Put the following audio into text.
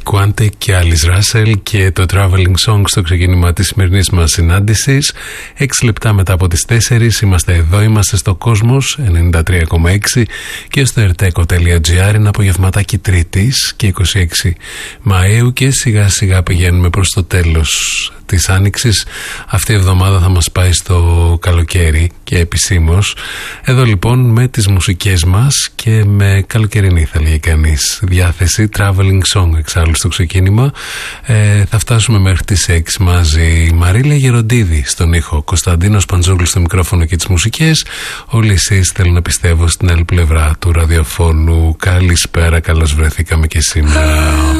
Quantic και Alice Russell και το Traveling Song στο ξεκίνημα της σημερινής μας συνάντησης. 6 λεπτά μετά από τις 4 είμαστε εδώ, είμαστε στο Κόσμος 93,6 και στο erteco.gr. Είναι απογευματάκι Τρίτης και 26 Μαΐου και σιγά σιγά πηγαίνουμε προς το τέλος της Άνοιξης. Αυτή η εβδομάδα θα μας πάει στο καλοκαίρι και επισήμως. Εδώ λοιπόν με τις μουσικές μας και με καλοκαιρινή θα λέγει κανείς διάθεση, Traveling Song εξάλλου στο ξεκίνημα. Θα φτάσουμε μέχρι τις 6 μαζί. Μαρίλα Γεροντίδη στον ήχο, Κωνσταντίνος Παντζόγλου στο μικρόφωνο και τις μουσικές. Όλοι εσείς θέλω να πιστεύω στην άλλη πλευρά του ραδιοφώνου. Καλησπέρα, καλώς βρεθήκαμε και σήμερα.